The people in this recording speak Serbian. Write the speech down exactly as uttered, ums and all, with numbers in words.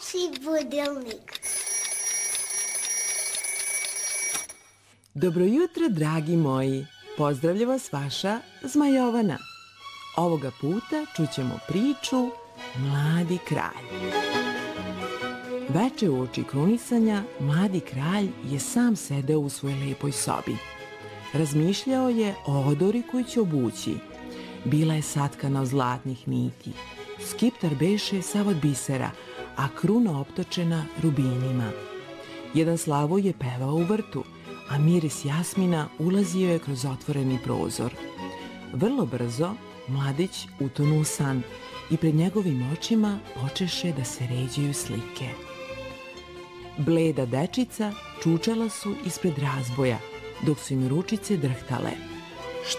dečiji budilnik. Dobro jutro, dragi moji. Pozdravlja vas vaša Zmajovana. Ovoga puta čućemo priču Mladi kralj. Veče uoči krunisanja, mladi kralj je sam sedeo u svojoj lepoj sobi. Razmišljao je o odori koju će obući. Bila je satkana od zlatnih niti. Skiptar beše sav od bisera, a kruna optočena rubinima. Jedan slavoj je pevao u vrtu, a miris jasmina ulazio je kroz otvoreni prozor. Vrlo brzo mladić utonu u san i pred njegovim očima počeše da se ređaju slike. Bleda dečica čučala su ispred razboja, dok su im ručice drhtale.